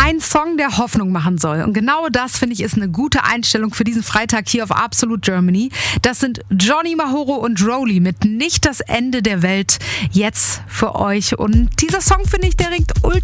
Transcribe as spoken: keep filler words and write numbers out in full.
ein Song, der Hoffnung machen soll. Und genau das, finde ich, ist eine gute Einstellung für diesen Freitag hier auf Absolut Germany. Das sind Johnny Mahoro und Roly mit Nicht das Ende der Welt jetzt für euch. Und dieser Song, finde ich, der ringt ultra